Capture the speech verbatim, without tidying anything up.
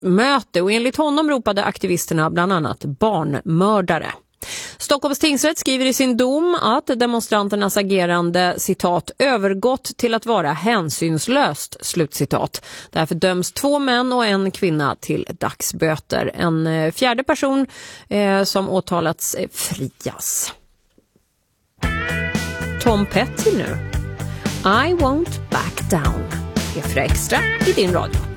möte och enligt honom ropade aktivisterna bland annat barnmördare. Stockholms tingsrätt skriver i sin dom att demonstranternas agerande, citat, övergått till att vara hänsynslöst, slutcitat. Därför döms två män och en kvinna till dagsböter. En fjärde person eh, som åtalats eh, frias. Tom Petty nu. I won't back down. Det är för extra i din radio.